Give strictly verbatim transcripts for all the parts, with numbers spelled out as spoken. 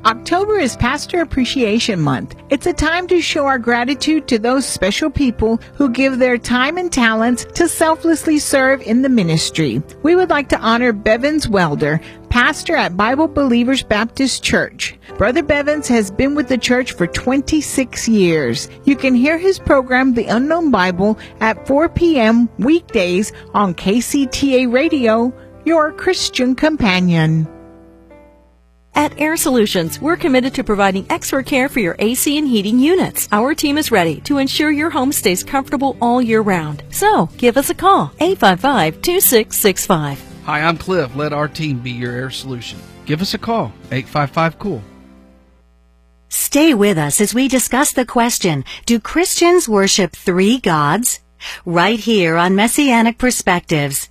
October is Pastor Appreciation Month. It's a time to show our gratitude to those special people who give their time and talents to selflessly serve in the ministry. We would like to honor Bevins Welder, pastor at Bible Believers Baptist Church. Brother Bevins has been with the church for twenty-six years. You can hear his program, The Unknown Bible, at four p.m. weekdays on K C T A Radio, your Christian companion. At Air Solutions, we're committed to providing expert care for your A C and heating units. Our team is ready to ensure your home stays comfortable all year round. So, give us a call, eight five five, two six six five. Hi, I'm Cliff. Let our team be your air solution. Give us a call, eight five five, cool. Stay with us as we discuss the question, do Christians worship three gods? Right here on Messianic Perspectives.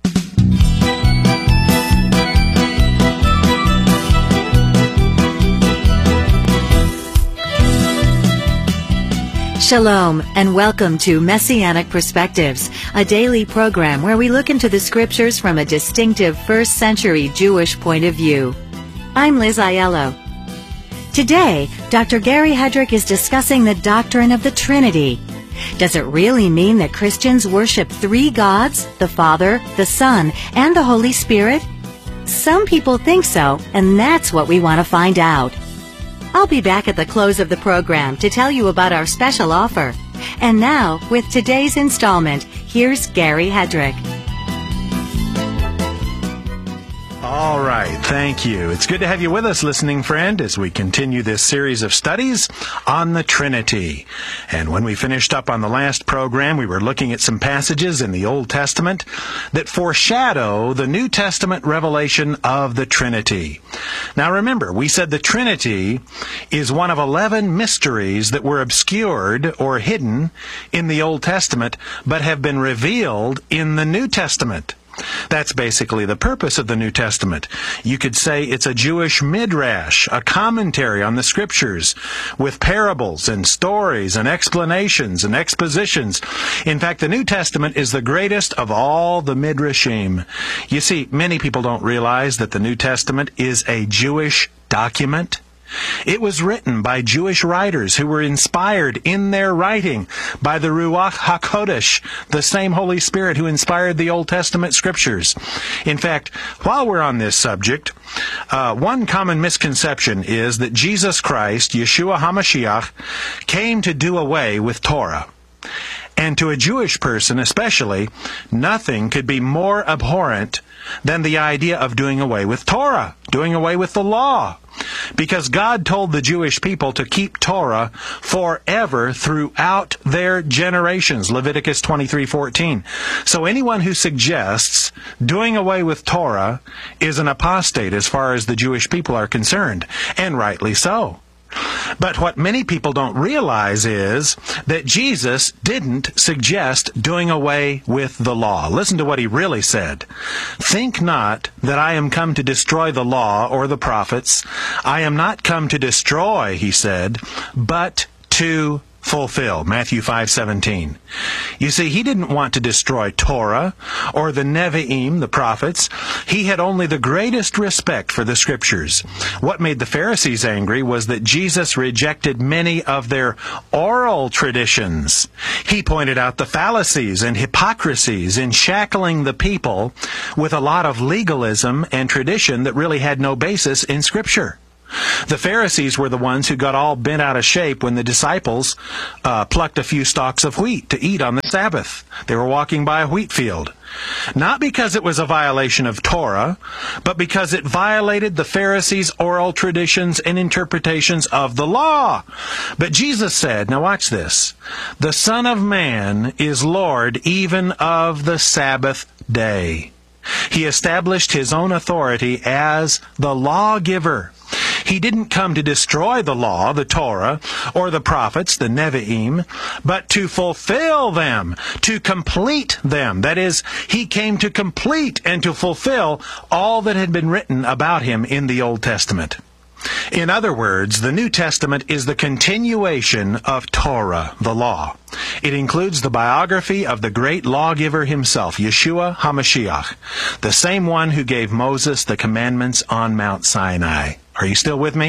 Shalom, and welcome to Messianic Perspectives, a daily program where we look into the scriptures from a distinctive first century Jewish point of view. I'm Liz Aiello. Today, Doctor Gary Hedrick is discussing the doctrine of the Trinity. Does it really mean that Christians worship three gods, the Father, the Son, and the Holy Spirit? Some people think so, and that's what we want to find out. I'll be back at the close of the program to tell you about our special offer. And now, with today's installment, here's Gary Hedrick. All right, thank you. It's good to have you with us, listening friend, as we continue this series of studies on the Trinity. And when we finished up on the last program, we were looking at some passages in the Old Testament that foreshadow the New Testament revelation of the Trinity. Now remember, we said the Trinity is one of eleven mysteries that were obscured or hidden in the Old Testament, but have been revealed in the New Testament. That's basically the purpose of the New Testament. You could say it's a Jewish midrash, a commentary on the Scriptures, with parables and stories and explanations and expositions. In fact, the New Testament is the greatest of all the midrashim. You see, many people don't realize that the New Testament is a Jewish document. It was written by Jewish writers who were inspired in their writing by the Ruach HaKodesh, the same Holy Spirit who inspired the Old Testament Scriptures. In fact, while we're on this subject, uh, one common misconception is that Jesus Christ, Yeshua HaMashiach, came to do away with Torah. And to a Jewish person especially, nothing could be more abhorrent than the idea of doing away with Torah, doing away with the law. Because God told the Jewish people to keep Torah forever throughout their generations, Leviticus twenty-three fourteen. So anyone who suggests doing away with Torah is an apostate as far as the Jewish people are concerned, and rightly so. But what many people don't realize is that Jesus didn't suggest doing away with the law. Listen to what he really said. Think not that I am come to destroy the law or the prophets. I am not come to destroy, he said, but to fulfill. Matthew five seventeen. You see, he didn't want to destroy Torah or the Nevi'im, the prophets. He had only the greatest respect for the Scriptures. What made the Pharisees angry was that Jesus rejected many of their oral traditions. He pointed out the fallacies and hypocrisies in shackling the people with a lot of legalism and tradition that really had no basis in Scripture. The Pharisees were the ones who got all bent out of shape when the disciples uh, plucked a few stalks of wheat to eat on the Sabbath. They were walking by a wheat field. Not because it was a violation of Torah, but because it violated the Pharisees' oral traditions and interpretations of the law. But Jesus said, now watch this, the Son of Man is Lord even of the Sabbath day. He established his own authority as the lawgiver. He didn't come to destroy the law, the Torah, or the prophets, the Nevi'im, but to fulfill them, to complete them. That is, he came to complete and to fulfill all that had been written about him in the Old Testament. In other words, the New Testament is the continuation of Torah, the law. It includes the biography of the great lawgiver himself, Yeshua HaMashiach, the same one who gave Moses the commandments on Mount Sinai. Are you still with me?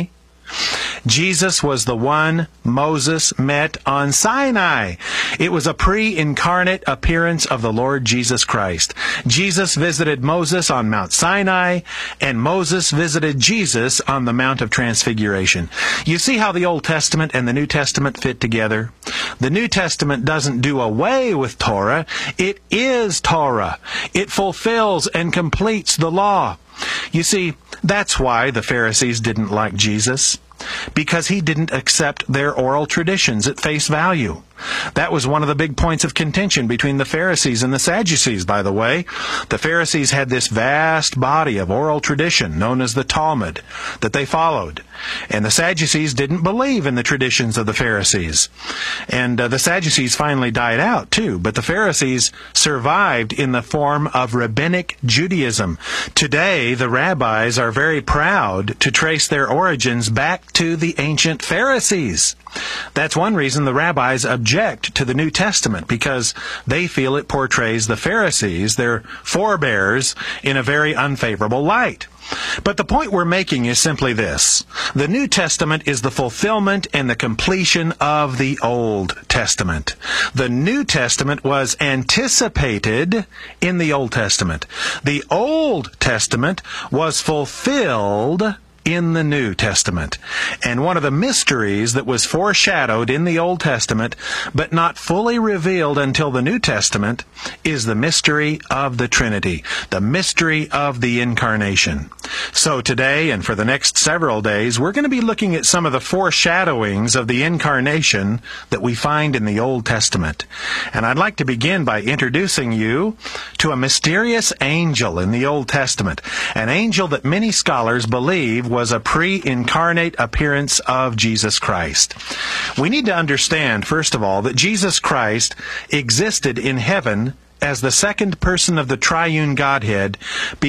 Jesus was the one Moses met on Sinai. It was a pre-incarnate appearance of the Lord Jesus Christ. Jesus visited Moses on Mount Sinai, and Moses visited Jesus on the Mount of Transfiguration. You see how the Old Testament and the New Testament fit together? The New Testament doesn't do away with Torah. It is Torah. It fulfills and completes the law. You see, that's why the Pharisees didn't like Jesus, because he didn't accept their oral traditions at face value. That was one of the big points of contention between the Pharisees and the Sadducees, by the way. The Pharisees had this vast body of oral tradition known as the Talmud that they followed. And the Sadducees didn't believe in the traditions of the Pharisees. And uh, the Sadducees finally died out, too. But the Pharisees survived in the form of Rabbinic Judaism. Today, the rabbis are very proud to trace their origins back to the ancient Pharisees. That's one reason the rabbis object to the New Testament, because they feel it portrays the Pharisees, their forebears, in a very unfavorable light. But the point we're making is simply this. The New Testament is the fulfillment and the completion of the Old Testament. The New Testament was anticipated in the Old Testament. The Old Testament was fulfilled in the New Testament. And one of the mysteries that was foreshadowed in the Old Testament, but not fully revealed until the New Testament, is the mystery of the Trinity, the mystery of the Incarnation. So today, and for the next several days, we're going to be looking at some of the foreshadowings of the Incarnation that we find in the Old Testament. And I'd like to begin by introducing you to a mysterious angel in the Old Testament, an angel that many scholars believe was a pre-incarnate appearance of Jesus Christ. We need to understand, first of all, that Jesus Christ existed in heaven as the second person of the triune Godhead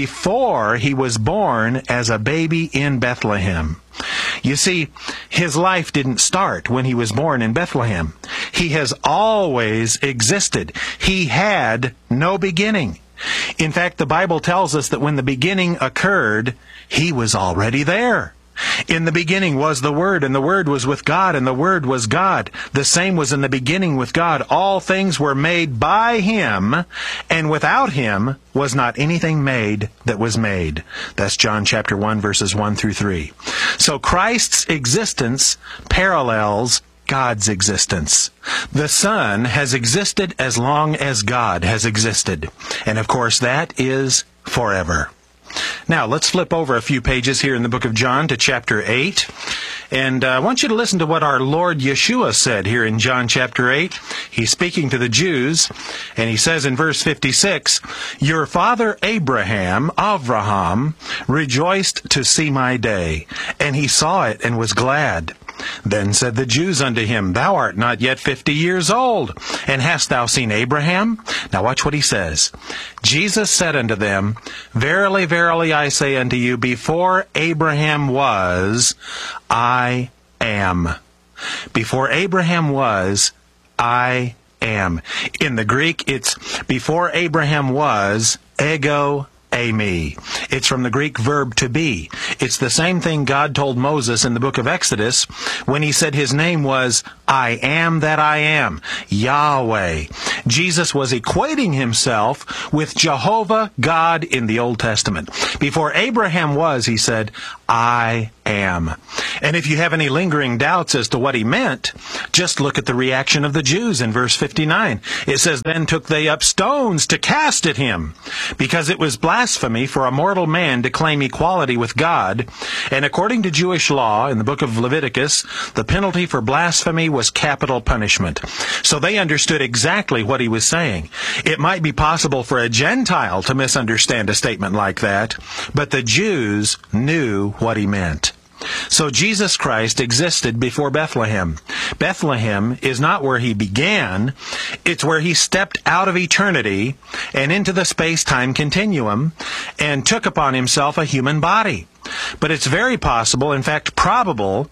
before he was born as a baby in Bethlehem. You see, his life didn't start when he was born in Bethlehem. He has always existed. He had no beginning. In fact, the Bible tells us that when the beginning occurred, he was already there. In the beginning was the Word, and the Word was with God, and the Word was God. The same was in the beginning with God. All things were made by him, and without him was not anything made that was made. That's John chapter one, verses one through three. So Christ's existence parallels God's existence. The Son has existed as long as God has existed. And of course, that is forever. Now, let's flip over a few pages here in the book of John to chapter eight. And uh, I want you to listen to what our Lord Yeshua said here in John chapter eight. He's speaking to the Jews, and he says in verse fifty-six, "Your father Abraham, Avraham, rejoiced to see my day, and he saw it and was glad. Then said the Jews unto him, Thou art not yet fifty years old, and hast thou seen Abraham?" Now watch what he says. Jesus said unto them, Verily, verily, I say unto you, before Abraham was, I am. Before Abraham was, I am. In the Greek, it's before Abraham was, ego eimi. It's from the Greek verb to be. It's the same thing God told Moses in the book of Exodus when he said his name was I am that I am, Yahweh. Jesus was equating himself with Jehovah God in the Old Testament. Before Abraham was, he said, I am. And if you have any lingering doubts as to what he meant, just look at the reaction of the Jews in verse fifty-nine. It says, Then took they up stones to cast at him, because it was blasphemy for a mortal man to claim equality with God. And according to Jewish law, in the book of Leviticus, the penalty for blasphemy was capital punishment. So they understood exactly what he was saying. It might be possible for a Gentile to misunderstand a statement like that, but the Jews knew what he meant. So Jesus Christ existed before Bethlehem. Bethlehem is not where he began. It's where he stepped out of eternity and into the space-time continuum and took upon himself a human body. But it's very possible, in fact probable,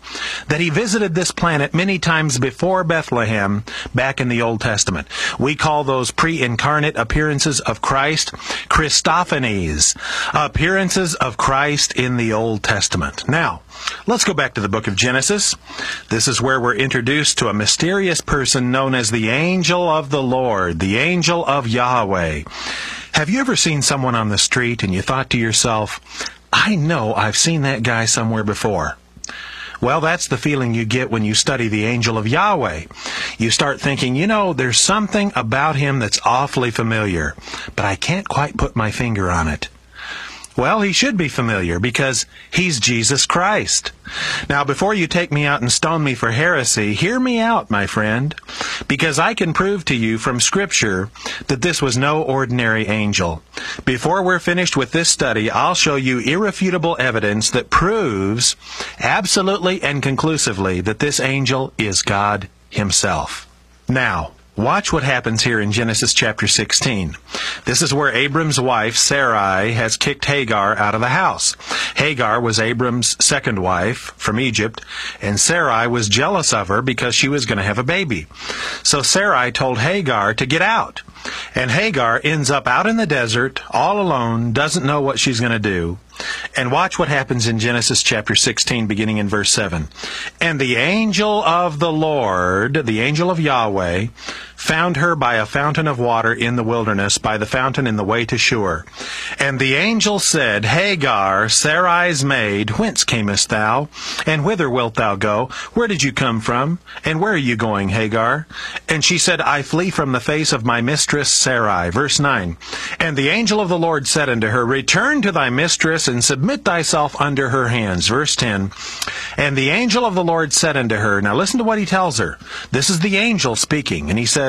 that he visited this planet many times before Bethlehem back in the Old Testament. We call those pre-incarnate appearances of Christ Christophanies, appearances of Christ in the Old Testament. Now, let's go back to the book of Genesis. This is where we're introduced to a mysterious person known as the angel of the Lord, the angel of Yahweh. Have you ever seen someone on the street and you thought to yourself, I know I've seen that guy somewhere before? Well, that's the feeling you get when you study the angel of Yahweh. You start thinking, you know, there's something about him that's awfully familiar, but I can't quite put my finger on it. Well, he should be familiar because he's Jesus Christ. Now, before you take me out and stone me for heresy, hear me out, my friend, because I can prove to you from Scripture that this was no ordinary angel. Before we're finished with this study, I'll show you irrefutable evidence that proves absolutely and conclusively that this angel is God himself. Now, watch what happens here in Genesis chapter sixteen. This is where Abram's wife, Sarai, has kicked Hagar out of the house. Hagar was Abram's second wife from Egypt, and Sarai was jealous of her because she was going to have a baby. So Sarai told Hagar to get out. And Hagar ends up out in the desert, all alone, doesn't know what she's going to do. And watch what happens in Genesis chapter sixteen, beginning in verse seven. And the angel of the Lord, the angel of Yahweh, found her by a fountain of water in the wilderness, by the fountain in the way to Shur. And the angel said, Hagar, Sarai's maid, whence camest thou? And whither wilt thou go? Where did you come from? And where are you going, Hagar? And she said, I flee from the face of my mistress Sarai. Verse nine. And the angel of the Lord said unto her, Return to thy mistress, and submit thyself under her hands. Verse ten. And the angel of the Lord said unto her, now listen to what he tells her. This is the angel speaking, and he says,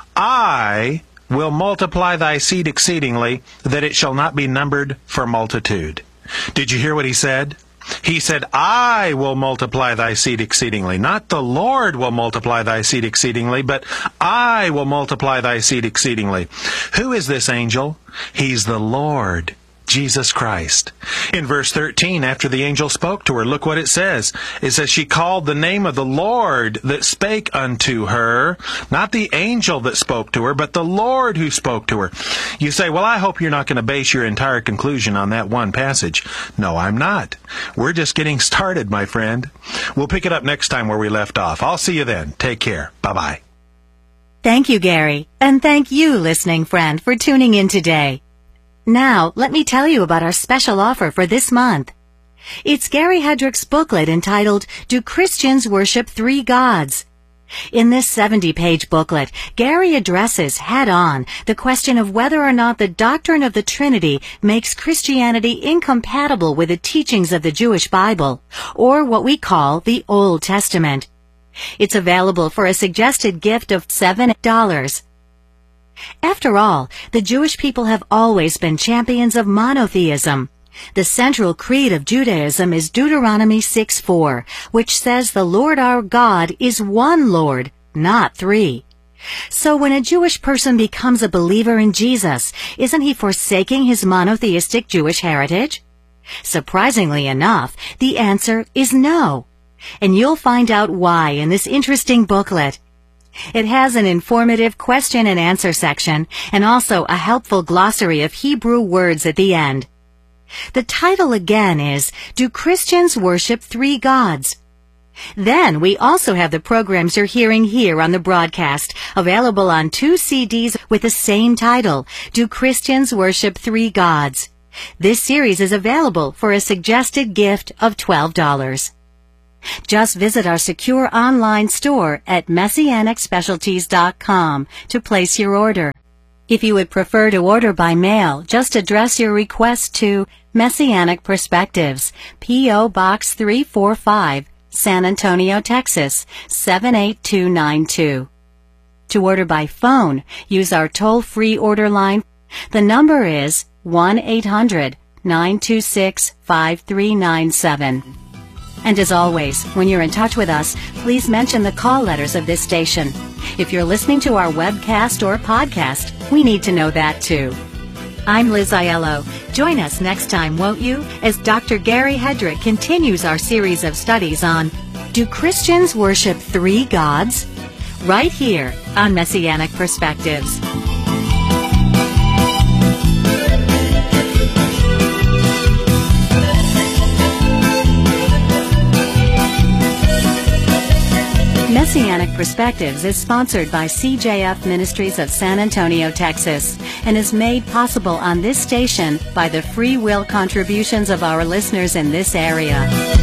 I will multiply thy seed exceedingly, that it shall not be numbered for multitude. Did you hear what he said? He said, I will multiply thy seed exceedingly. Not the Lord will multiply thy seed exceedingly, but I will multiply thy seed exceedingly. Who is this angel? He's the Lord Jesus Christ. In verse thirteen, after the angel spoke to her, look what it says. It says, she called the name of the Lord that spake unto her. Not the angel that spoke to her, but the Lord who spoke to her. You say, well, I hope you're not going to base your entire conclusion on that one passage. No, I'm not. We're just getting started, my friend. We'll pick it up next time where we left off. I'll see you then. Take care. Bye-bye. Thank you, Gary. And thank you, listening friend, for tuning in today. Now, let me tell you about our special offer for this month. It's Gary Hedrick's booklet entitled, Do Christians Worship Three Gods? In this seventy-page booklet, Gary addresses head-on the question of whether or not the doctrine of the Trinity makes Christianity incompatible with the teachings of the Jewish Bible, or what we call the Old Testament. It's available for a suggested gift of seven dollars. After all, the Jewish people have always been champions of monotheism. The central creed of Judaism is Deuteronomy six four, which says the Lord our God is one Lord, not three. So when a Jewish person becomes a believer in Jesus, isn't he forsaking his monotheistic Jewish heritage? Surprisingly enough, the answer is no. And you'll find out why in this interesting booklet. It has an informative question and answer section and also a helpful glossary of Hebrew words at the end. The title again is, Do Christians Worship Three Gods? Then we also have the programs you're hearing here on the broadcast, available on two C Ds with the same title, Do Christians Worship Three Gods? This series is available for a suggested gift of twelve dollars. Just visit our secure online store at messianic specialties dot com to place your order. If you would prefer to order by mail, just address your request to Messianic Perspectives, P O Box three forty-five, San Antonio, Texas, seven eight two nine two. To order by phone, use our toll-free order line. The number is one eight hundred nine two six five three nine seven. And as always, when you're in touch with us, please mention the call letters of this station. If you're listening to our webcast or podcast, we need to know that too. I'm Liz Aiello. Join us next time, won't you, as Doctor Gary Hedrick continues our series of studies on Do Christians worship three gods? Right here on Messianic Perspectives. Messianic Perspectives is sponsored by C J F Ministries of San Antonio, Texas, and is made possible on this station by the free will contributions of our listeners in this area.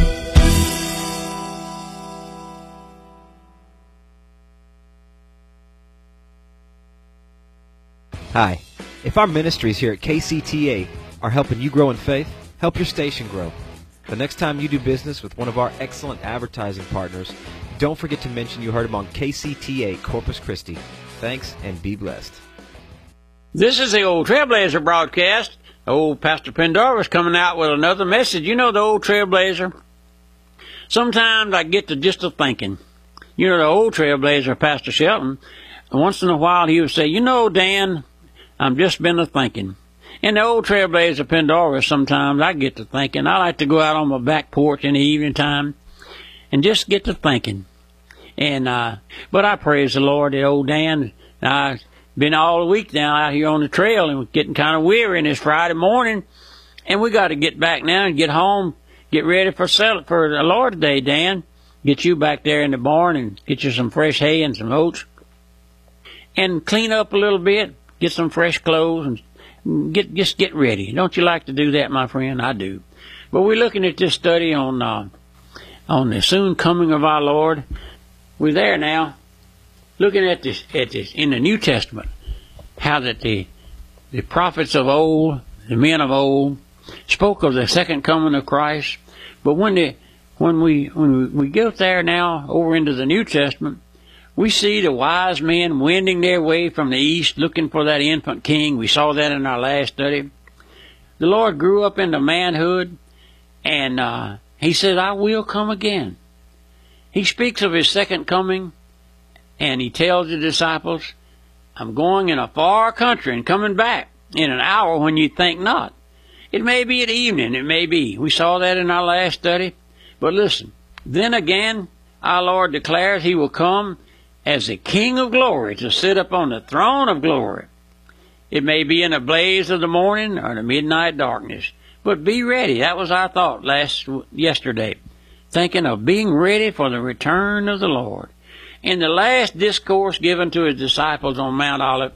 Hi. If our ministries here at K C T A are helping you grow in faith, help your station grow. The next time you do business with one of our excellent advertising partners, don't forget to mention you heard them on K C T A Corpus Christi. Thanks, and be blessed. This is the Old Trailblazer broadcast. Old Pastor Pendarvis coming out with another message. You know the Old Trailblazer? Sometimes I get to just a thinking. You know the Old Trailblazer, Pastor Shelton, once in a while he would say, you know, Dan, I'm just been a thinking. And the Old Trailblazer Pendarvis, sometimes I get to thinking. I like to go out on my back porch in the evening time and just get to thinking. And uh, but I praise the Lord that old Dan, I've been all the week now out here on the trail and getting kind of weary, and it's Friday morning, and we got to get back now and get home, get ready for sell for the Lord today, Dan. Get you back there in the barn and get you some fresh hay and some oats, and clean up a little bit, get some fresh clothes, and get just get ready. Don't you like to do that, my friend? I do. But we're looking at this study on uh, on the soon coming of our Lord. We're there now, looking at this at this in the New Testament, how that the the prophets of old, the men of old, spoke of the second coming of Christ. But when the when we when we, we get there now over into the New Testament, we see the wise men wending their way from the east, looking for that infant king. We saw that in our last study. The Lord grew up into manhood, and uh, He said, I will come again. He speaks of His second coming, and He tells the disciples, I'm going in a far country and coming back in an hour when you think not. It may be at evening, it may be. We saw that in our last study. But listen, then again, our Lord declares He will come as the King of glory to sit upon the throne of glory. It may be in the blaze of the morning or the midnight darkness. But be ready. That was our thought last yesterday. Thinking of being ready for the return of the Lord. In the last discourse given to His disciples on Mount Olive,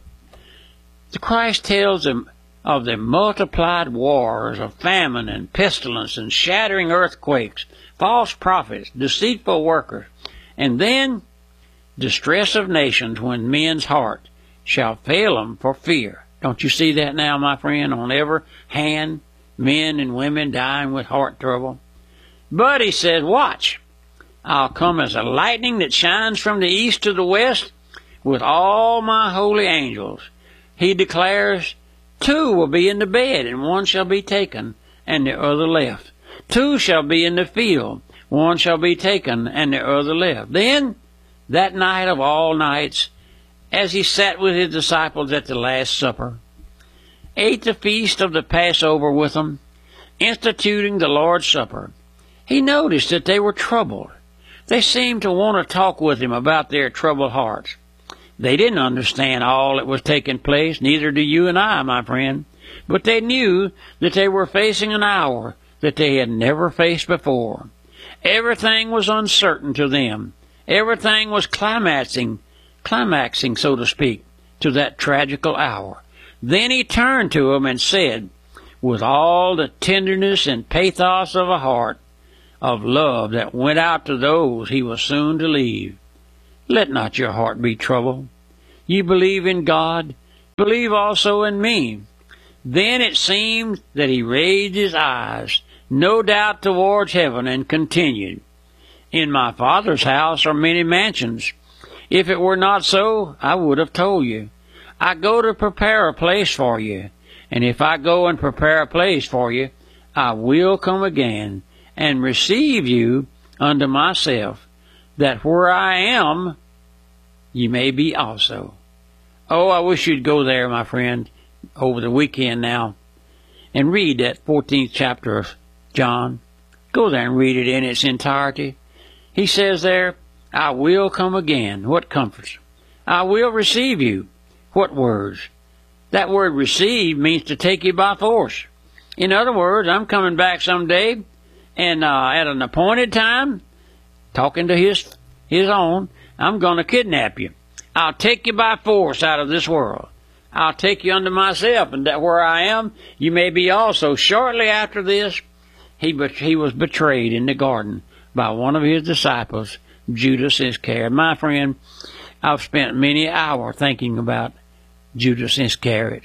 the Christ tells them of the multiplied wars of famine and pestilence and shattering earthquakes, false prophets, deceitful workers, and then distress of nations when men's heart shall fail them for fear. Don't you see that now, my friend? On every hand, men and women dying with heart trouble. But He said, watch, I'll come as a lightning that shines from the east to the west with all my holy angels. He declares, two will be in the bed, and one shall be taken, and the other left. Two shall be in the field, one shall be taken, and the other left. Then, that night of all nights, as He sat with His disciples at the Last Supper, ate the feast of the Passover with them, instituting the Lord's Supper, He noticed that they were troubled. They seemed to want to talk with Him about their troubled hearts. They didn't understand all that was taking place, neither do you and I, my friend. But they knew that they were facing an hour that they had never faced before. Everything was uncertain to them. Everything was climaxing, climaxing, so to speak, to that tragical hour. Then He turned to them and said, with all the tenderness and pathos of a heart, of love that went out to those He was soon to leave, let not your heart be troubled. You believe in God, believe also in me. Then it seemed that He raised His eyes, no doubt towards heaven, and continued, in my Father's house are many mansions. If it were not so, I would have told you. I go to prepare a place for you. And if I go and prepare a place for you, I will come again and receive you unto myself, that where I am, you may be also. Oh, I wish you'd go there, my friend, over the weekend now, and read that fourteenth chapter of John. Go there and read it in its entirety. He says there, I will come again. What comforts? I will receive you. What words? That word receive means to take you by force. In other words, I'm coming back someday, and uh, at an appointed time, talking to his his own, I'm going to kidnap you. I'll take you by force out of this world. I'll take you unto myself, and that where I am, you may be also. Shortly after this, he he was betrayed in the garden by one of his disciples, Judas Iscariot. My friend, I've spent many hours thinking about Judas Iscariot.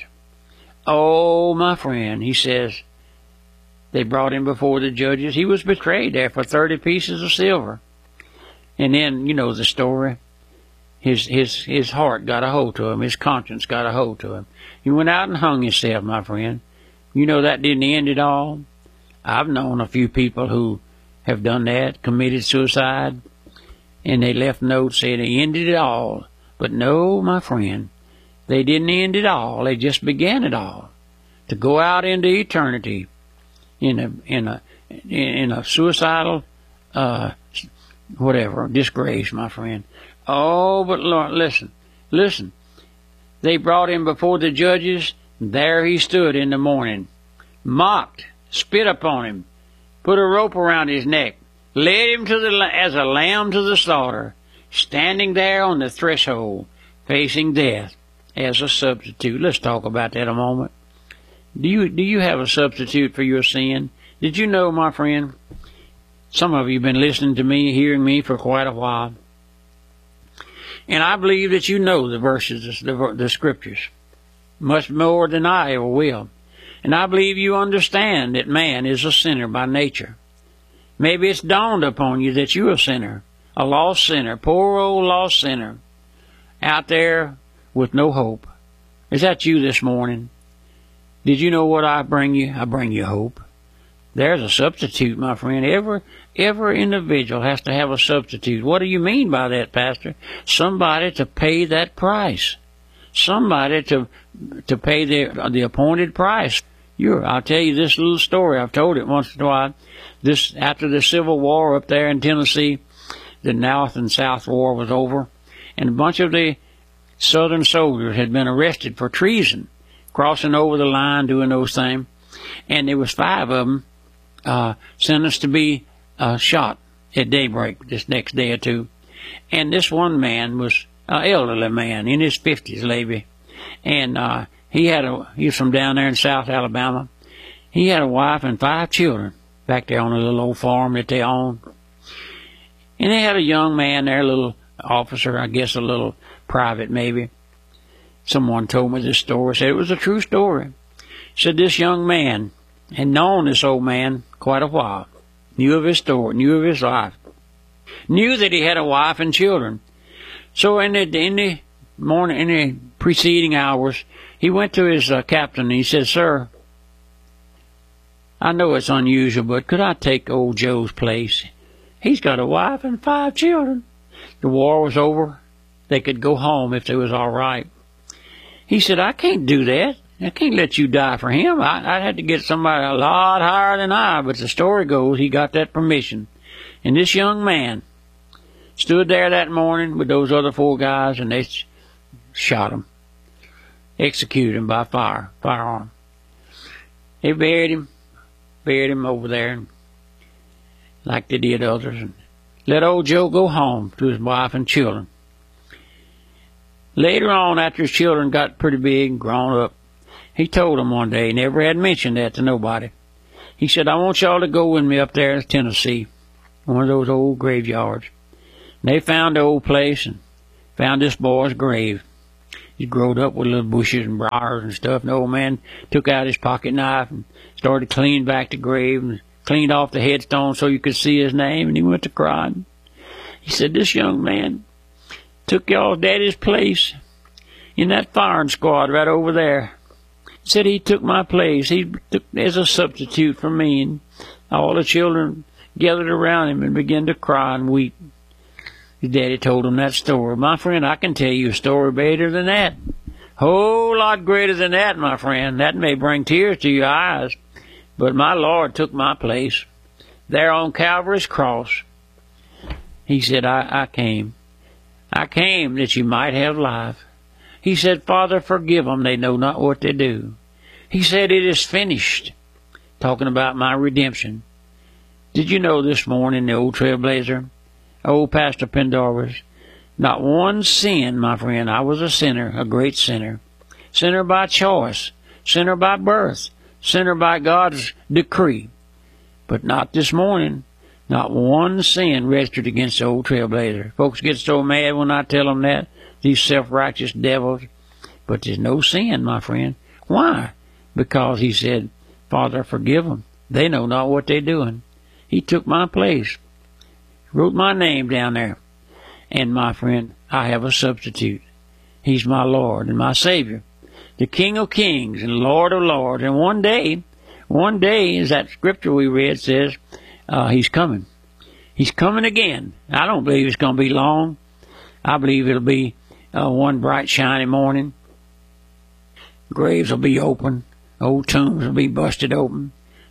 Oh, my friend, he says, they brought him before the judges. He was betrayed there for thirty pieces of silver. And then, you know the story. His his his heart got a hold to him. His conscience got a hold to him. He went out and hung himself, my friend. You know that didn't end it all. I've known a few people who have done that, committed suicide, and they left notes saying they ended it all. But no, my friend, they didn't end it all. They just began it all. To go out into eternity in a in a in a suicidal uh whatever disgrace, my friend. Oh, but Lord, listen, listen. They brought him before the judges. And there he stood in the morning, mocked, spit upon him, put a rope around his neck, led him to the as a lamb to the slaughter, standing there on the threshold, facing death as a substitute. Let's talk about that a moment. Do you do you have a substitute for your sin? Did you know, my friend? Some of you have been listening to me, hearing me for quite a while. And I believe that you know the verses, the, the scriptures, much more than I ever will. And I believe you understand that man is a sinner by nature. Maybe it's dawned upon you that you're a sinner, a lost sinner, poor old lost sinner, out there with no hope. Is that you this morning? Did you know what I bring you? I bring you hope. There's a substitute, my friend. Every every individual has to have a substitute. What do you mean by that, Pastor? Somebody to pay that price. Somebody to to pay the the appointed price. You're, I'll tell you this little story. I've told it once or twice. This after the Civil War up there in Tennessee, the North and South War was over, and a bunch of the Southern soldiers had been arrested for treason, crossing over the line, doing those things, and there was five of them uh, sentenced to be uh, shot at daybreak this next day or two. And this one man was an elderly man in his fifties, maybe, and uh, he had a he was from down there in South Alabama. He had a wife and five children back there on a little old farm that they owned, and they had a young man there, a little officer, I guess, a little private maybe. Someone told me this story, said it was a true story. Said this young man had known this old man quite a while, knew of his story, knew of his life, knew that he had a wife and children. So in the, in the morning, in the preceding hours, he went to his uh, captain and he said, "Sir, I know it's unusual, but could I take old Joe's place? He's got a wife and five children." The war was over. They could go home if they was all right. He said, "I can't do that. I can't let you die for him. I, I'd have to get somebody a lot higher than I." But the story goes, he got that permission. And this young man stood there that morning with those other four guys, and they shot him, executed him by fire, firearm. They buried him, buried him over there, like they did others, and let old Joe go home to his wife and children. Later on, after his children got pretty big and grown up, he told them one day, he never had mentioned that to nobody. He said, "I want y'all to go with me up there in Tennessee, one of those old graveyards." And they found the old place and found this boy's grave. He growed up with little bushes and briars and stuff. And the old man took out his pocket knife and started cleaning back the grave and cleaned off the headstone so you could see his name, and he went to crying. He said, "This young man took y'all's daddy's place in that firing squad right over there. He said he took my place. He took as a substitute for me." And all the children gathered around him and began to cry and weep. His daddy told him that story. My friend, I can tell you a story better than that. Whole lot greater than that, my friend. That may bring tears to your eyes. But my Lord took my place there on Calvary's cross. He said, I, I came. I came that you might have life. He said, Father, forgive them. They know not what they do. He said, it is finished. Talking about my redemption. Did you know this morning, the old trailblazer, old Pastor Pendarvis, not one sin, my friend. I was a sinner, a great sinner. Sinner by choice, sinner by birth, sinner by God's decree. But not this morning. Not one sin registered against the old trailblazer. Folks get so mad when I tell them that, these self-righteous devils. But there's no sin, my friend. Why? Because he said, Father, forgive them. They know not what they're doing. He took my place, wrote my name down there. And, my friend, I have a substitute. He's my Lord and my Savior, the King of kings and Lord of lords. And one day, one day, as that scripture we read says, uh, he's coming. He's coming again. I don't believe it's going to be long. I believe it'll be uh, one bright, shiny morning. Graves will be open. Old tombs will be busted open.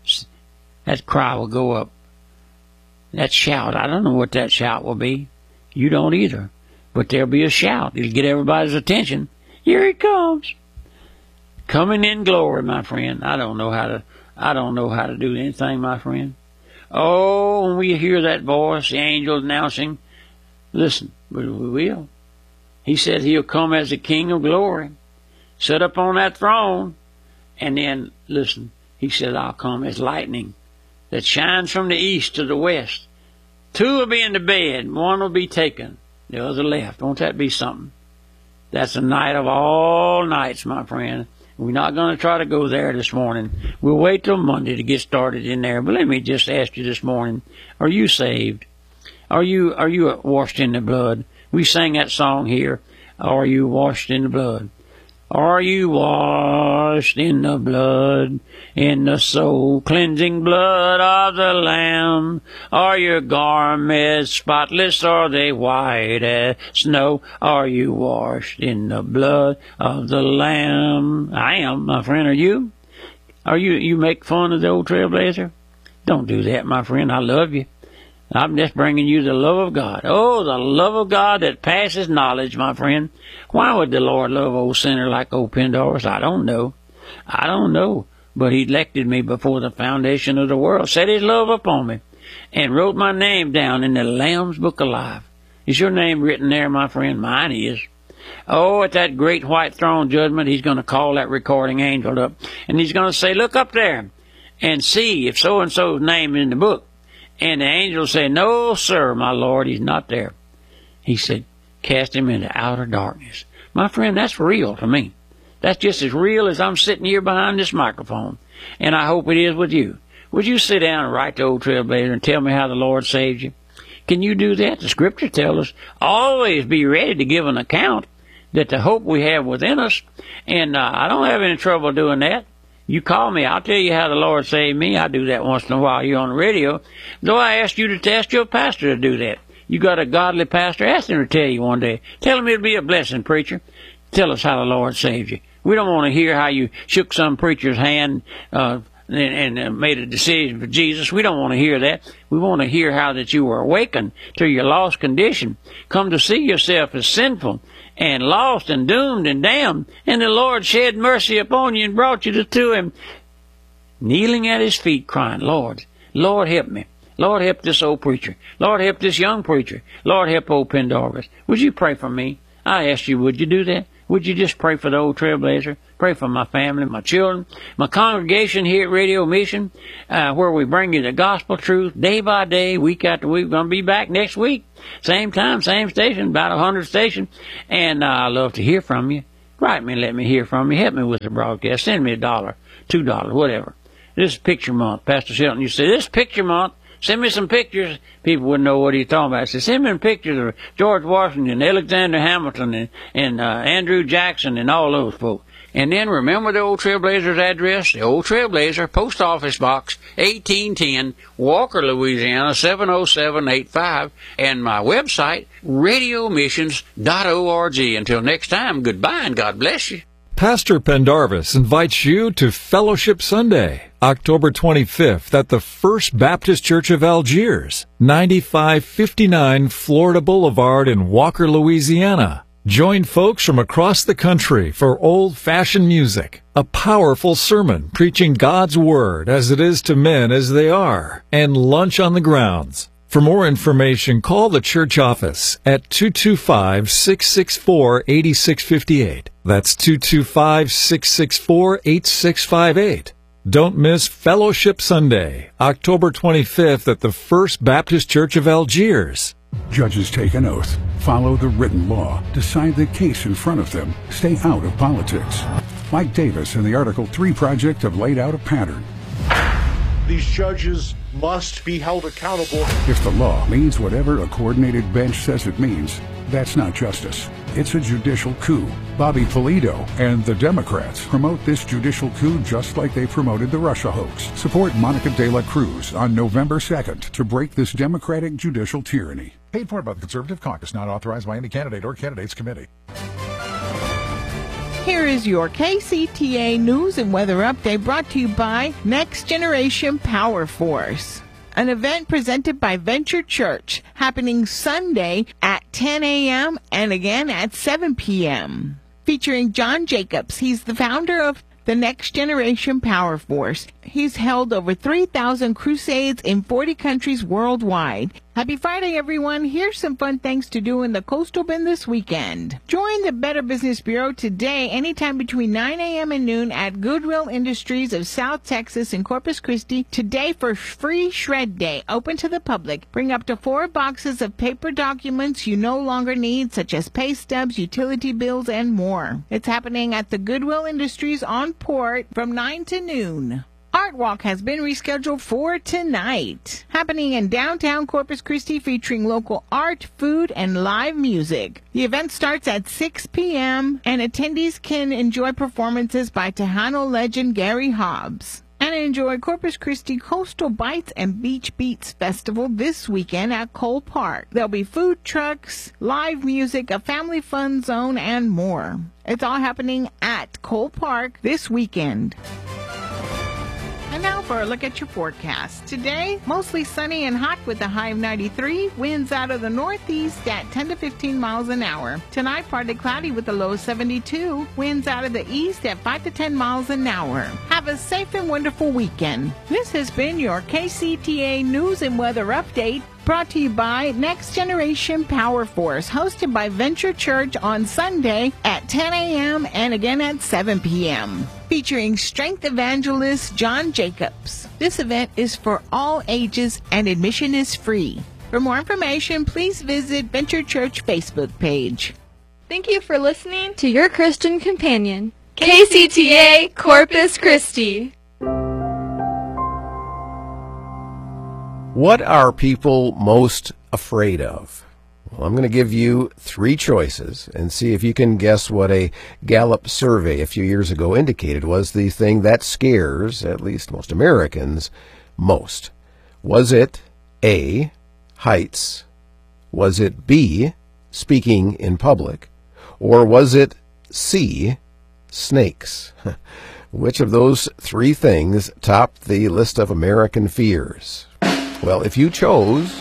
That cry will go up. That shout, I don't know what that shout will be. You don't either. But there'll be a shout. It'll get everybody's attention. Here he comes. Coming in glory, my friend. I don't know how to, I don't know how to do anything, my friend. Oh, when we hear that voice, the angel announcing, listen, we will. He said he'll come as the King of glory, sit up on that throne, and then, listen, he said, I'll come as lightning that shines from the east to the west. Two will be in the bed, one will be taken, the other left. Won't that be something? That's the night of all nights, my friend. We're not going to try to go there this morning. We'll wait till Monday to get started in there. But let me just ask you this morning, are you saved? Are you are you washed in the blood? We sang that song here, are you washed in the blood? Are you washed in the blood, in the soul-cleansing blood of the Lamb? Are your garments spotless, or are they white as snow? Are you washed in the blood of the Lamb? I am, my friend. Are you? Are you? You make fun of the old trailblazer? Don't do that, my friend. I love you. I'm just bringing you the love of God. Oh, the love of God that passes knowledge, my friend. Why would the Lord love old sinner like old Pendarvis? I don't know. I don't know. But he elected me before the foundation of the world, set his love upon me, and wrote my name down in the Lamb's Book of Life. Is your name written there, my friend? Mine is. Oh, at that great white throne judgment, he's going to call that recording angel up, and he's going to say, look up there and see if so-and-so's name is in the book. And the angel said, no, sir, my Lord, he's not there. He said, cast him into outer darkness. My friend, that's real to me. That's just as real as I'm sitting here behind this microphone. And I hope it is with you. Would you sit down and write the old trailblazer and tell me how the Lord saved you? Can you do that? The scripture tells us, always be ready to give an account that the hope we have within us. And uh, I don't have any trouble doing that. You call me, I'll tell you how the Lord saved me. I do that once in a while here on the radio. Though I asked you to test your pastor to do that. You got a godly pastor, ask him to tell you one day. Tell him it'll be a blessing, preacher. Tell us how the Lord saved you. We don't want to hear how you shook some preacher's hand uh, and, and uh, made a decision for Jesus. We don't want to hear that. We want to hear how that you were awakened to your lost condition. Come to see yourself as sinful and lost and doomed and damned, and the Lord shed mercy upon you and brought you to him, kneeling at his feet, crying, Lord, Lord, help me. Lord, help this old preacher. Lord, help this young preacher. Lord, help old Pendarvis. Would you pray for me? I asked you, would you do that? Would you just pray for the old trailblazer? Pray for my family, my children, my congregation here at Radio Mission, uh, where we bring you the gospel truth day by day, week after week. We're going to be back next week. Same time, same station, about a hundred stations. And uh, I love to hear from you. Write me and let me hear from you. Help me with the broadcast. Send me a dollar, two dollars, whatever. This is picture month. Pastor Shelton, you say, this picture month, send me some pictures. People wouldn't know what he's talking about. I said, send me pictures of George Washington, Alexander Hamilton, and, and uh, Andrew Jackson, and all those folks. And then remember the Old Trailblazer's address? The Old Trailblazer, Post Office Box, eighteen ten, Walker, Louisiana, seven oh seven eight five. And my website, radio missions dot org. Until next time, goodbye and God bless you. Pastor Pendarvis invites you to Fellowship Sunday October twenty-fifth at the First Baptist Church of Algiers, ninety-five fifty-nine Florida Boulevard in Walker, Louisiana. Join folks from across the country for old-fashioned music, a powerful sermon preaching God's Word as it is to men as they are, and lunch on the grounds. For more information, call the church office at two two five, six six four, eight six five eight. That's two two five, six six four, eight six five eight. Don't miss Fellowship Sunday, October twenty-fifth at the First Baptist Church of Algiers. Judges take an oath, follow the written law, decide the case in front of them, stay out of politics. Mike Davis and the Article three Project have laid out a pattern. These judges must be held accountable. If the law means whatever a coordinated bench says it means, that's not justice. It's a judicial coup. Bobby Polito and the Democrats promote this judicial coup just like they promoted the Russia hoax. Support Monica de la Cruz on November second to break this Democratic judicial tyranny. Paid for by the Conservative Caucus, not authorized by any candidate or candidates committee. Here is your K C T A News and Weather Update brought to you by Next Generation Power Force. An event presented by Venture Church happening Sunday at ten a.m. and again at seven p.m. Featuring John Jacobs. He's the founder of the Next Generation Power Force. He's held over three thousand crusades in forty countries worldwide. Happy Friday, everyone. Here's some fun things to do in the Coastal Bend this weekend. Join the Better Business Bureau today, anytime between nine a.m. and noon at Goodwill Industries of South Texas in Corpus Christi today for Free Shred Day, open to the public. Bring up to four boxes of paper documents you no longer need, such as pay stubs, utility bills, and more. It's happening at the Goodwill Industries on Port from nine to noon. Art Walk has been rescheduled for tonight, happening in downtown Corpus Christi, featuring local art, food, and live music. The event starts at six p.m., and attendees can enjoy performances by Tejano legend Gary Hobbs. And enjoy Corpus Christi Coastal Bites and Beach Beats Festival this weekend at Cole Park. There'll be food trucks, live music, a family fun zone, and more. It's all happening at Cole Park this weekend. And now for a look at your forecast. Today, mostly sunny and hot with a high of ninety-three. Winds out of the northeast at ten to fifteen miles an hour. Tonight, partly cloudy with a low of seventy-two. Winds out of the east at five to ten miles an hour. Have a safe and wonderful weekend. This has been your K C T A News and Weather Update, brought to you by Next Generation Power Force, hosted by Venture Church on Sunday at ten a.m. and again at seven p.m. Featuring strength evangelist John Jacobs. This event is for all ages and admission is free. For more information, please visit Venture Church Facebook page. Thank you for listening to your Christian companion, K C T A Corpus Christi. What are people most afraid of? Well, I'm going to give you three choices and see if you can guess what a Gallup survey a few years ago indicated was the thing that scares, at least most Americans, most. Was it A, heights? Was it B, speaking in public? Or was it C, snakes? Which of those three things topped the list of American fears? Well, if you chose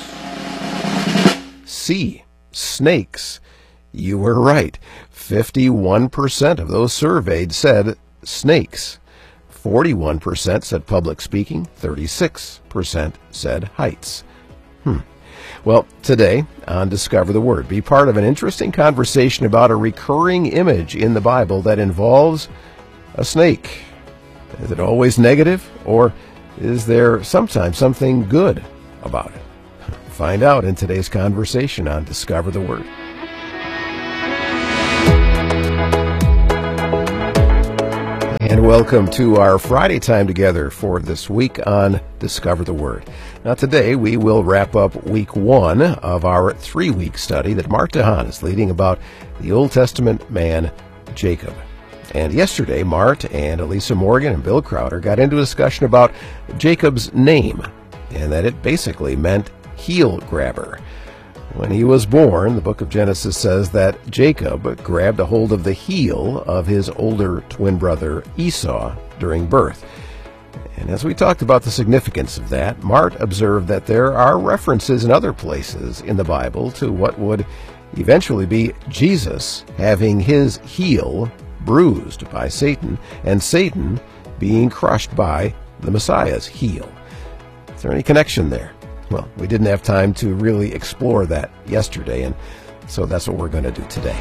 C, snakes, you were right. fifty-one percent of those surveyed said snakes. forty-one percent said public speaking. thirty-six percent said heights. Hmm. Well, today on Discover the Word, be part of an interesting conversation about a recurring image in the Bible that involves a snake. Is it always negative, or is there sometimes something good about it? Find out in today's conversation on Discover the Word. And welcome to our Friday time together for this week on Discover the Word. Now today we will wrap up week one of our three-week study that Mark DeHaan is leading about the Old Testament man Jacob. And yesterday, Mart and Elisa Morgan and Bill Crowder got into a discussion about Jacob's name, and that it basically meant heel grabber. When he was born, the book of Genesis says that Jacob grabbed a hold of the heel of his older twin brother Esau during birth. And as we talked about the significance of that, Mart observed that there are references in other places in the Bible to what would eventually be Jesus having his heel bruised by Satan, and Satan being crushed by the Messiah's heel. Is there any connection there? Well, we didn't have time to really explore that yesterday, and so that's what we're going to do today.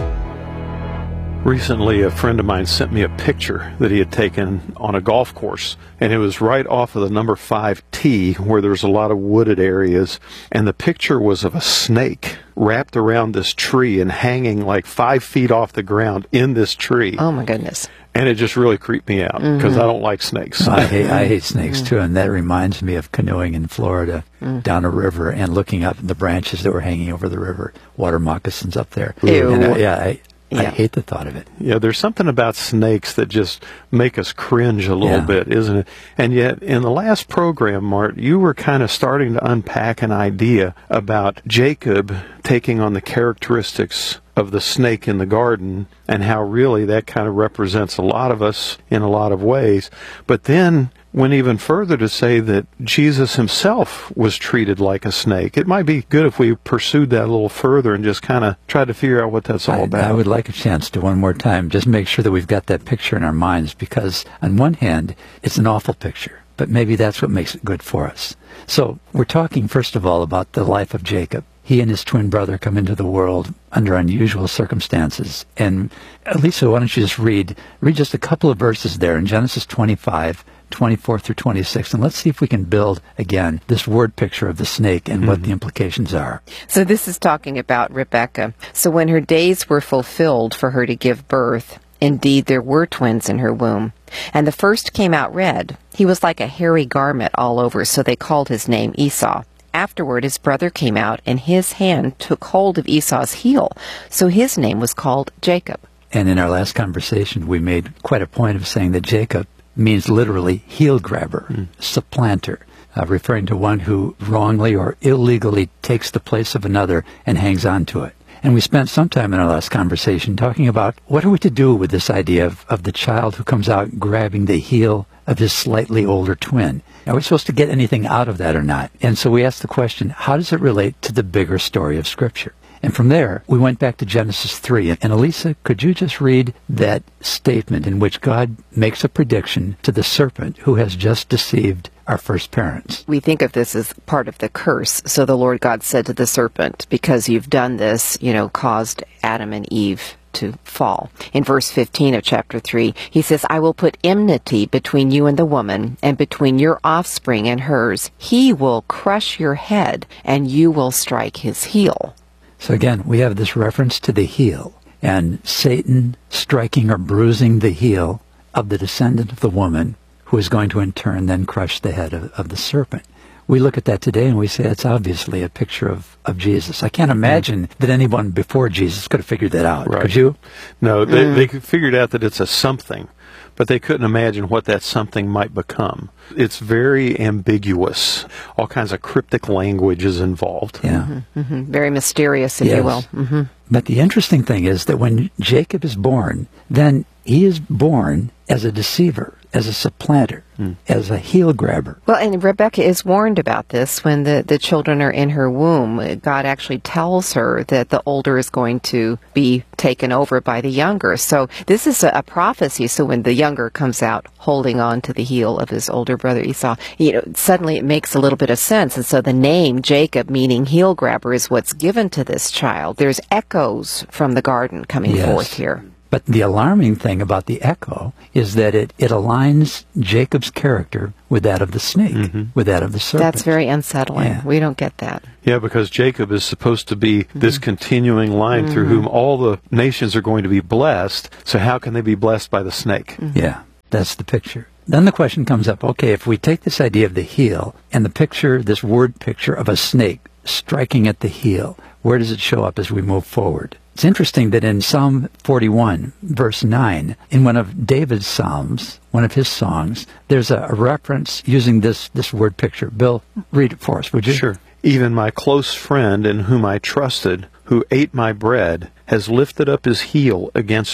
Recently, a friend of mine sent me a picture that he had taken on a golf course, and it was right off of the number five tee where there's a lot of wooded areas, and the picture was of a snake wrapped around this tree and hanging like five feet off the ground in this tree. Oh, my goodness. And it just really creeped me out because mm-hmm. I don't like snakes. I hate, I hate snakes, too, and that reminds me of canoeing in Florida mm. down a river and looking up at the branches that were hanging over the river, water moccasins up there. Ew. And, uh, yeah, I, Yeah. I hate the thought of it. Yeah, there's something about snakes that just make us cringe a little yeah. bit, isn't it? And yet, in the last program, Mart, you were kind of starting to unpack an idea about Jacob taking on the characteristics of the snake in the garden and how really that kind of represents a lot of us in a lot of ways. But then went even further to say that Jesus himself was treated like a snake. It might be good if we pursued that a little further and just kind of tried to figure out what that's all I, about. I would like a chance to one more time just make sure that we've got that picture in our minds, because on one hand, it's an awful picture, but maybe that's what makes it good for us. So we're talking, first of all, about the life of Jacob. He and his twin brother come into the world under unusual circumstances. And Lisa, why don't you just read, read just a couple of verses there in Genesis twenty-five, twenty-four through twenty-six, and let's see if we can build, again, this word picture of the snake and mm-hmm. what the implications are. So this is talking about Rebekah. So when her days were fulfilled for her to give birth, indeed there were twins in her womb. And the first came out red. He was like a hairy garment all over, so they called his name Esau. Afterward, his brother came out, and his hand took hold of Esau's heel, so his name was called Jacob. And in our last conversation, we made quite a point of saying that Jacob means literally heel grabber, mm. supplanter, uh, referring to one who wrongly or illegally takes the place of another and hangs on to it. And we spent some time in our last conversation talking about what are we to do with this idea of, of the child who comes out grabbing the heel of his slightly older twin. Are we supposed to get anything out of that or not? And so we asked the question, how does it relate to the bigger story of Scripture? And from there, we went back to Genesis three. And Elisa, could you just read that statement in which God makes a prediction to the serpent who has just deceived our first parents? We think of this as part of the curse. So the Lord God said to the serpent, because you've done this, you know, caused Adam and Eve to fall. In verse fifteen of chapter three, he says, I will put enmity between you and the woman, and between your offspring and hers. He will crush your head, and you will strike his heel. So again, we have this reference to the heel, and Satan striking or bruising the heel of the descendant of the woman, who is going to in turn then crush the head of, of the serpent. We look at that today and we say it's obviously a picture of, of Jesus. I can't imagine mm. that anyone before Jesus could have figured that out. Right. Could you? No, they, mm. they figured out that it's a something, but they couldn't imagine what that something might become. It's very ambiguous. All kinds of cryptic language is involved. Yeah. Mm-hmm, mm-hmm. Very mysterious, if yes. you will. Mm-hmm. But the interesting thing is that when Jacob is born, then he is born as a deceiver, as a supplanter, mm. as a heel grabber. Well, and Rebekah is warned about this when the, the children are in her womb. God actually tells her that the older is going to be taken over by the younger. So this is a, a prophecy. So when the younger comes out holding on to the heel of his older brother Esau, you know, suddenly it makes a little bit of sense. And so the name Jacob, meaning heel grabber, is what's given to this child. There's echoes from the garden coming yes. forth here. But the alarming thing about the echo is that it, it aligns Jacob's character with that of the snake, mm-hmm. with that of the serpent. That's very unsettling. Yeah. We don't get that. Yeah, because Jacob is supposed to be mm-hmm. this continuing line mm-hmm. through whom all the nations are going to be blessed. So how can they be blessed by the snake? Mm-hmm. Yeah, that's the picture. Then the question comes up, okay, if we take this idea of the heel and the picture, this word picture of a snake striking at the heel, where does it show up as we move forward? It's interesting that in Psalm forty-one, verse nine, in one of David's psalms, one of his songs, there's a, a reference using this, this word picture. Bill, read it for us, would you? Sure. Even my close friend in whom I trusted, who ate my bread, has lifted up his heel against me.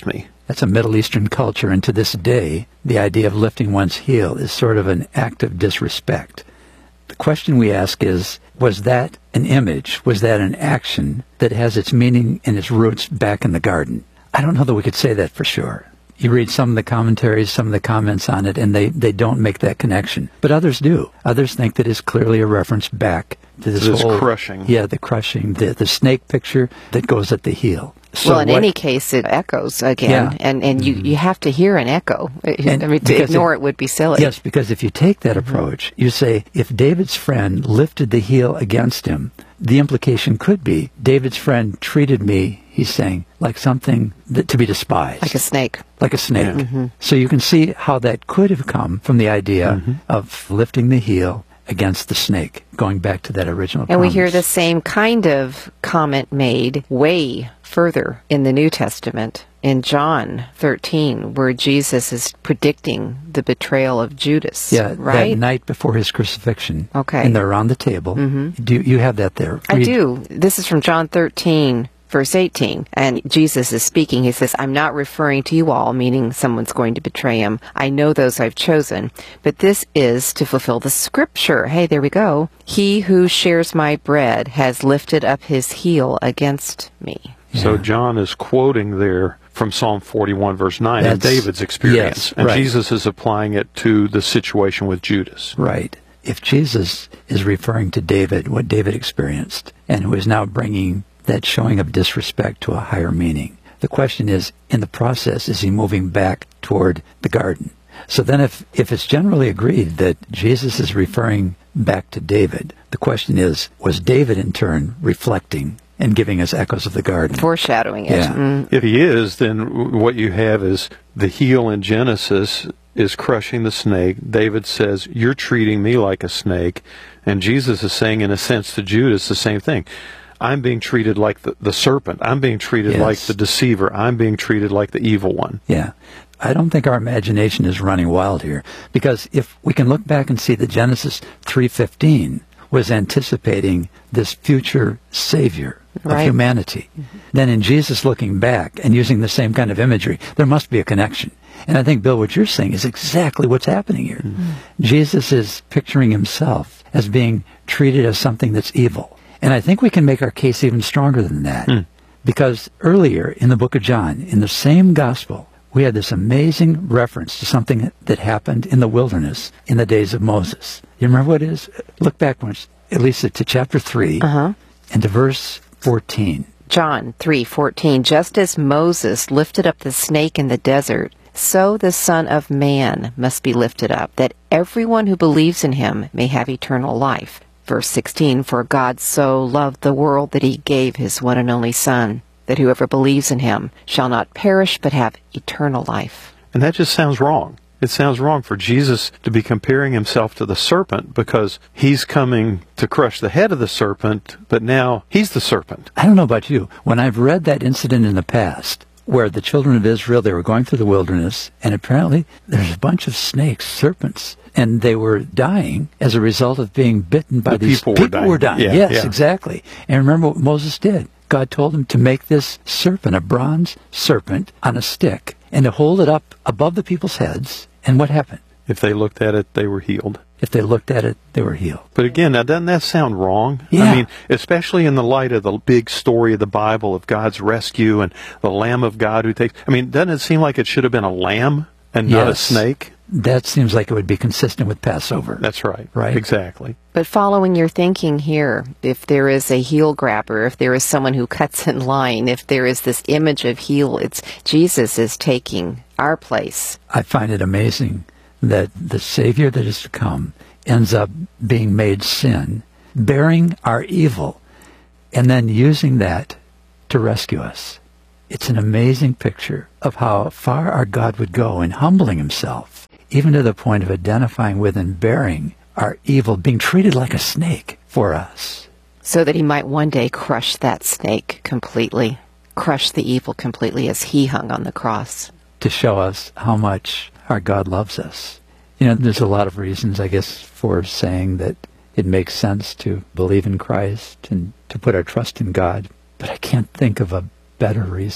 That's a Middle Eastern culture, and to this day, the idea of lifting one's heel is sort of an act of disrespect. The question we ask is, was that an image? Was that an action that has its meaning and its roots back in the garden? I don't know that we could say that for sure. You read some of the commentaries, some of the comments on it, and they, they don't make that connection. But others do. Others think that it's clearly a reference back to this, this whole... crushing. Yeah, the crushing, the, the snake picture that goes at the heel. So well, in what, any case, it echoes again, yeah. and, and you, you have to hear an echo. And I mean, to ignore it would be silly. Yes, because if you take that approach, you say, if David's friend lifted the heel against him, the implication could be, David's friend treated me, he's saying, like something that, to be despised. Like a snake. Like a snake. Yeah. Mm-hmm. So you can see how that could have come from the idea mm-hmm. of lifting the heel against the snake, going back to that original And promise. we hear the same kind of comment made way further in the New Testament, in John thirteen, where Jesus is predicting the betrayal of Judas. Yeah, right? that night before his crucifixion. Okay. And they're around the table. Mm-hmm. Do you have that there? I Read. do. This is from John thirteen, verse eighteen, and Jesus is speaking. He says, I'm not referring to you all, meaning someone's going to betray him. I know those I've chosen, but this is to fulfill the scripture. Hey, there we go. He who shares my bread has lifted up his heel against me. Yeah. So John is quoting there from Psalm forty-one, verse nine, That's, and David's experience. yes, and right. Jesus is applying it to the situation with Judas. Right. If Jesus is referring to David, what David experienced, and who is now bringing that showing of disrespect to a higher meaning, the question is, in the process, is he moving back toward the garden? So then if, if it's generally agreed that Jesus is referring back to David, the question is, was David in turn reflecting and giving us echoes of the garden? Foreshadowing it. Yeah. Mm. If he is, then what you have is the heel in Genesis is crushing the snake. David says, you're treating me like a snake. And Jesus is saying, in a sense, to Judas the same thing. I'm being treated like the, the serpent. I'm being treated Yes. like the deceiver. I'm being treated like the evil one. Yeah. I don't think our imagination is running wild here, because if we can look back and see that Genesis three fifteen was anticipating this future Savior of Right. humanity, mm-hmm. then in Jesus looking back and using the same kind of imagery, there must be a connection. And I think, Bill, what you're saying is exactly what's happening here. Mm-hmm. Jesus is picturing himself as being treated as something that's evil. And I think we can make our case even stronger than that. Mm. Because earlier in the book of John, in the same gospel, we had this amazing reference to something that happened in the wilderness in the days of Moses. You remember what it is? Look back once, at least to chapter three uh-huh. and to verse fourteen. John three fourteen, just as Moses lifted up the snake in the desert, so the Son of Man must be lifted up, that everyone who believes in him may have eternal life. Verse sixteen, for God so loved the world that he gave his one and only Son, that whoever believes in him shall not perish but have eternal life. And that just sounds wrong. It sounds wrong for Jesus to be comparing himself to the serpent, because he's coming to crush the head of the serpent, but now he's the serpent. I don't know about you. When I've read that incident in the past, where the children of Israel, they were going through the wilderness, and apparently there's a bunch of snakes, serpents, and they were dying as a result of being bitten by the these people. People were dying. were dying. Yeah, yes, yeah. exactly. And remember what Moses did. God told him to make this serpent, a bronze serpent on a stick, and to hold it up above the people's heads. And what happened? If they looked at it, they were healed. If they looked at it, they were healed. But again, now doesn't that sound wrong? Yeah. I mean, especially in the light of the big story of the Bible of God's rescue and the Lamb of God who takes... I mean, doesn't it seem like it should have been a lamb and not Yes. a snake? That seems like it would be consistent with Passover. That's right. Right? Exactly. But following your thinking here, if there is a heel grabber, if there is someone who cuts in line, if there is this image of heel, it's Jesus is taking our place. I find it amazing that the Savior that is to come ends up being made sin, bearing our evil, and then using that to rescue us. It's an amazing picture of how far our God would go in humbling himself, even to the point of identifying with and bearing our evil, being treated like a snake for us. So that he might one day crush that snake completely, crush the evil completely as he hung on the cross. To show us how much our God loves us. You know, there's a lot of reasons, I guess, for saying that it makes sense to believe in Christ and to put our trust in God. But I can't think of a better reason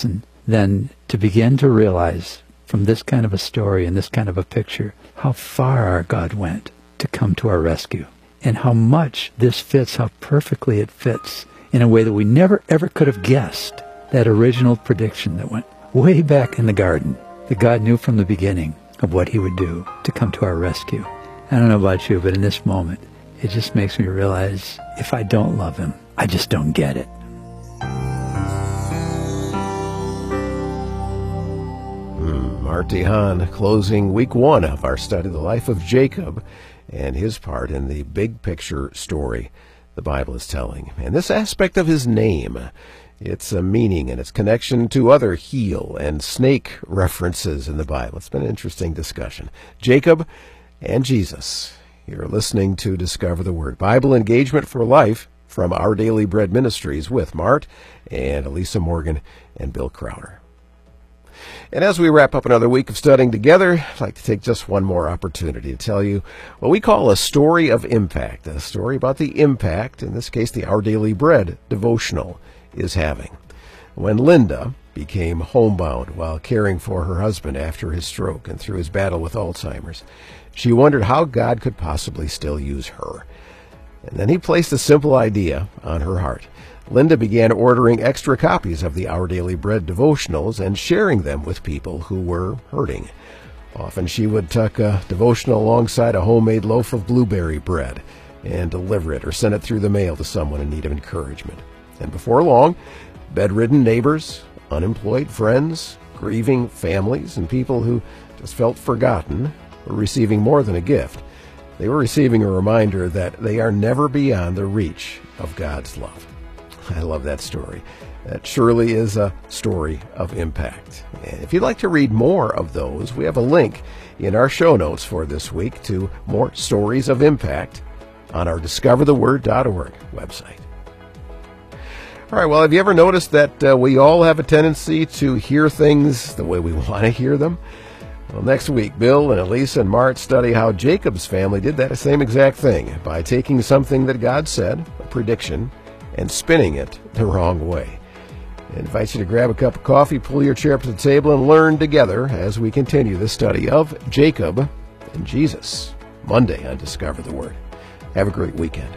than to begin to realize from this kind of a story and this kind of a picture how far our God went to come to our rescue, and how much this fits, how perfectly it fits in a way that we never ever could have guessed. That original prediction that went way back in the garden, that God knew from the beginning of what he would do to come to our rescue. I don't know about you, but in this moment, it just makes me realize if I don't love him, I just don't get it. Mm, Marty Hahn closing week one of our study, the life of Jacob and his part in the big picture story the Bible is telling. And this aspect of his name, its a meaning and its connection to other heel and snake references in the Bible. It's been an interesting discussion. Jacob and Jesus. You're listening to Discover the Word, Bible Engagement for Life from Our Daily Bread Ministries with Mart and Elisa Morgan and Bill Crowder. And as we wrap up another week of studying together, I'd like to take just one more opportunity to tell you what we call a story of impact, a story about the impact, in this case the Our Daily Bread devotional, is having. When Linda became homebound while caring for her husband after his stroke and through his battle with Alzheimer's, she wondered how God could possibly still use her. And then he placed a simple idea on her heart. Linda began ordering extra copies of the Our Daily Bread devotionals and sharing them with people who were hurting. Often she would tuck a devotional alongside a homemade loaf of blueberry bread and deliver it or send it through the mail to someone in need of encouragement. And before long, bedridden neighbors, unemployed friends, grieving families, and people who just felt forgotten were receiving more than a gift. They were receiving a reminder that they are never beyond the reach of God's love. I love that story. That surely is a story of impact. And if you'd like to read more of those, we have a link in our show notes for this week to more stories of impact on our discover the word dot org website. All right, well, have you ever noticed that uh, we all have a tendency to hear things the way we want to hear them? Well, next week, Bill and Elisa and Mart study how Jacob's family did that same exact thing by taking something that God said, a prediction, and spinning it the wrong way. I invite you to grab a cup of coffee, pull your chair up to the table, and learn together as we continue the study of Jacob and Jesus, Monday on Discover the Word. Have a great weekend.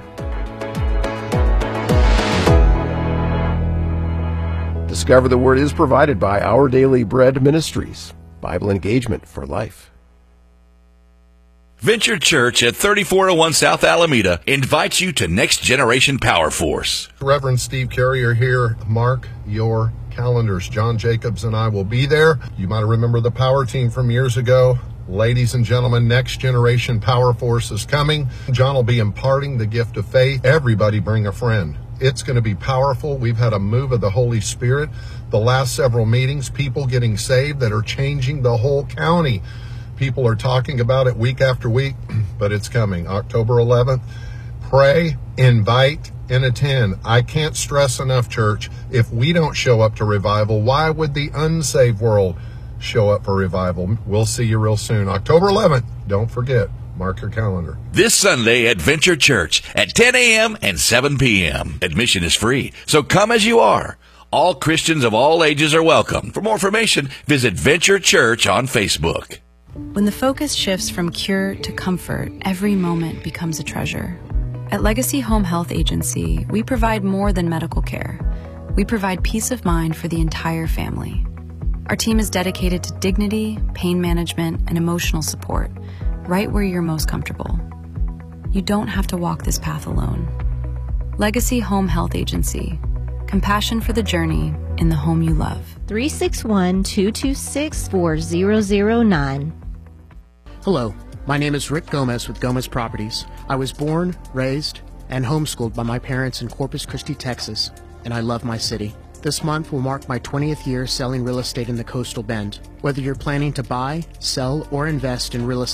Discover the Word is provided by Our Daily Bread Ministries, Bible Engagement for Life. Venture Church at thirty-four oh one South Alameda invites you to Next Generation Power Force. Reverend Steve Carrier here. Mark your calendars. John Jacobs and I will be there. You might remember the power team from years ago. Ladies and gentlemen, Next Generation Power Force is coming. John will be imparting the gift of faith. Everybody bring a friend. It's going to be powerful. We've had a move of the Holy Spirit. The last several meetings, people getting saved that are changing the whole county. People are talking about it week after week, but it's coming. October eleventh. Pray, invite, and attend. I can't stress enough, church, if we don't show up to revival, why would the unsaved world show up for revival? We'll see you real soon. October eleventh. Don't forget. Mark your calendar. This Sunday at Venture Church at ten a.m. and seven p.m. Admission is free, so come as you are. All Christians of all ages are welcome. For more information, visit Venture Church on Facebook. When the focus shifts from cure to comfort, every moment becomes a treasure. At Legacy Home Health Agency, we provide more than medical care. We provide peace of mind for the entire family. Our team is dedicated to dignity, pain management, and emotional support, right where you're most comfortable. You don't have to walk this path alone. Legacy Home Health Agency. Compassion for the journey in the home you love. three six one, two two six, four zero zero nine. Hello, my name is Rick Gomez with Gomez Properties. I was born, raised, and homeschooled by my parents in Corpus Christi, Texas, and I love my city. This month will mark my twentieth year selling real estate in the Coastal Bend. Whether you're planning to buy, sell, or invest in real estate,